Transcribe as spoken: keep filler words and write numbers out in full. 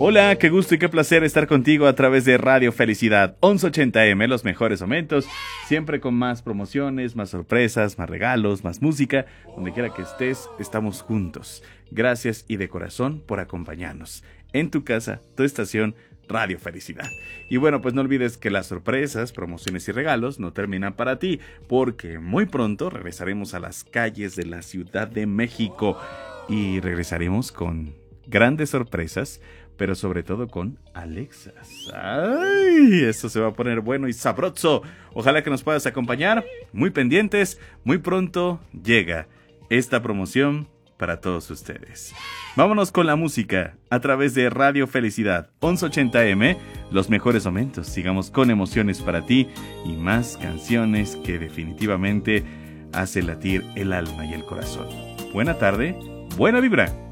Hola, qué gusto y qué placer estar contigo a través de Radio Felicidad once ochenta eme, los mejores momentos, siempre con más promociones, más sorpresas, más regalos, más música. Donde quiera que estés, estamos juntos. Gracias y de corazón por acompañarnos. En tu casa, tu estación, Radio Felicidad. Y bueno, pues no olvides que las sorpresas, promociones y regalos no terminan para ti, porque muy pronto regresaremos a las calles de la Ciudad de México y regresaremos con grandes sorpresas, pero sobre todo con Alexas. ¡Ay! Esto se va a poner bueno y sabroso. Ojalá que nos puedas acompañar. Muy pendientes, muy pronto llega esta promoción para todos ustedes. Vámonos con la música a través de Radio Felicidad once ochenta eme, los mejores momentos. Sigamos con emociones para ti y más canciones que definitivamente hacen latir el alma y el corazón. Buena tarde, buena vibra.